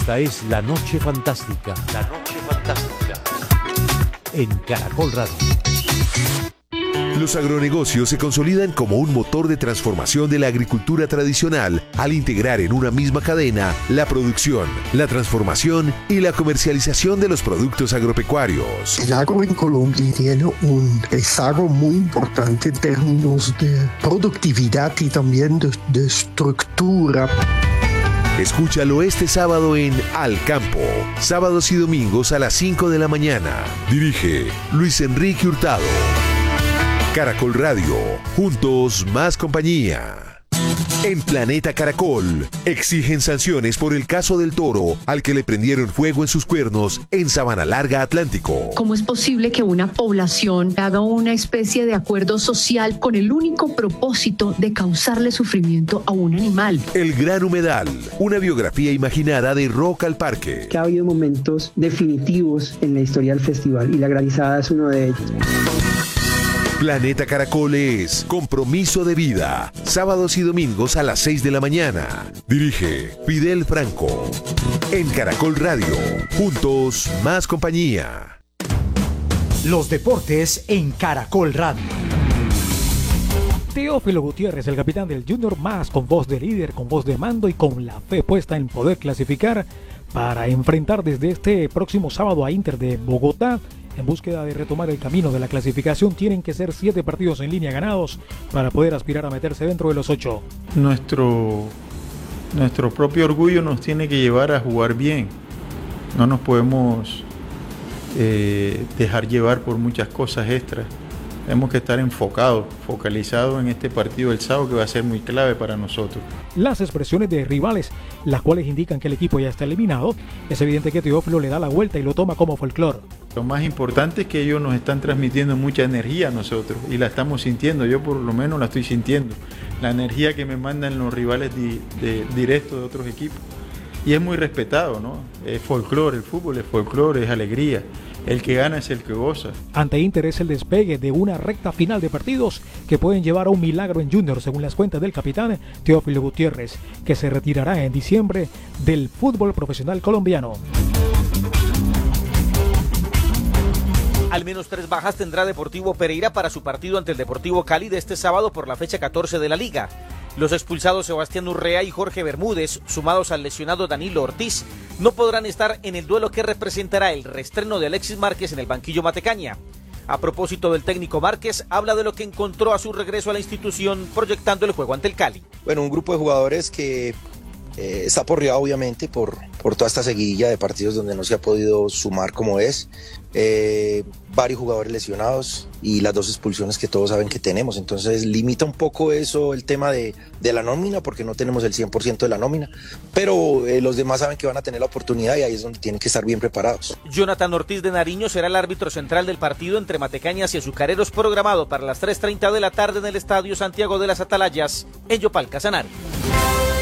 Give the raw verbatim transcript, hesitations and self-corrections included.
Esta es La Noche Fantástica. La Noche Fantástica. En Caracol Radio. Los agronegocios se consolidan como un motor de transformación de la agricultura tradicional al integrar en una misma cadena la producción, la transformación y la comercialización de los productos agropecuarios. El agro en Colombia tiene un rezago muy importante en términos de productividad y también de, de estructura. Escúchalo este sábado en Al Campo, sábados y domingos a las cinco de la mañana. Dirige Luis Enrique Hurtado. Caracol Radio, juntos más compañía. En Planeta Caracol, exigen sanciones por el caso del toro al que le prendieron fuego en sus cuernos en Sabana Larga, Atlántico. ¿Cómo es posible que una población haga una especie de acuerdo social con el único propósito de causarle sufrimiento a un animal? El Gran Humedal, una biografía imaginada de Rock al Parque. Que ha habido momentos definitivos en la historia del festival y la granizada es uno de ellos. Planeta Caracol es Compromiso de Vida, sábados y domingos a las seis de la mañana. Dirige Fidel Franco. En Caracol Radio, juntos más compañía. Los deportes en Caracol Radio. Teófilo Gutiérrez, el capitán del Junior, más con voz de líder, con voz de mando y con la fe puesta en poder clasificar para enfrentar desde este próximo sábado a Inter de Bogotá. En búsqueda de retomar el camino de la clasificación, tienen que ser siete partidos en línea ganados para poder aspirar a meterse dentro de los ocho. Nuestro, nuestro propio orgullo nos tiene que llevar a jugar bien. No nos podemos eh, dejar llevar por muchas cosas extras. Tenemos que estar enfocados, focalizados en este partido del sábado que va a ser muy clave para nosotros. Las expresiones de rivales, las cuales indican que el equipo ya está eliminado, es evidente que Teófilo le da la vuelta y lo toma como folclore. Lo más importante es que ellos nos están transmitiendo mucha energía a nosotros y la estamos sintiendo, yo por lo menos la estoy sintiendo, la energía que me mandan los rivales di, de, directos de otros equipos. Y es muy respetado, ¿no? Es folclore, el fútbol es folclore, es alegría. El que gana es el que goza. Ante Inter es el despegue de una recta final de partidos que pueden llevar a un milagro en Junior, según las cuentas del capitán Teófilo Gutiérrez, que se retirará en diciembre del fútbol profesional colombiano. Al menos tres bajas tendrá Deportivo Pereira para su partido ante el Deportivo Cali de este sábado por la fecha catorce de la Liga. Los expulsados Sebastián Urrea y Jorge Bermúdez, sumados al lesionado Danilo Ortiz, no podrán estar en el duelo que representará el reestreno de Alexis Márquez en el banquillo Matecaña. A propósito del técnico Márquez, habla de lo que encontró a su regreso a la institución proyectando el juego ante el Cali. Bueno, un grupo de jugadores que eh, está aporreado obviamente por, por toda esta seguidilla de partidos donde no se ha podido sumar como es. Eh, varios jugadores lesionados y las dos expulsiones que todos saben que tenemos, entonces limita un poco eso el tema de, de la nómina porque no tenemos el cien por ciento de la nómina, pero eh, los demás saben que van a tener la oportunidad y ahí es donde tienen que estar bien preparados. Jonathan Ortiz de Nariño será el árbitro central del partido entre Matecañas y Azucareros, programado para las tres treinta de la tarde en el Estadio Santiago de las Atalayas en Yopal, Casanare.